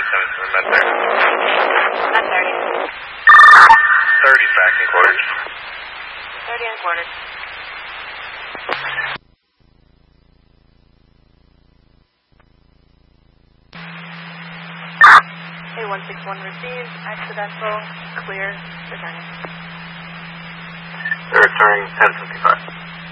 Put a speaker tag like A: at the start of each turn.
A: Met 30.
B: Met 30.
A: 30 facts and quarters.
B: 30 and quarters. A161 received, accidental, clear, returning.
A: They're returning 1055.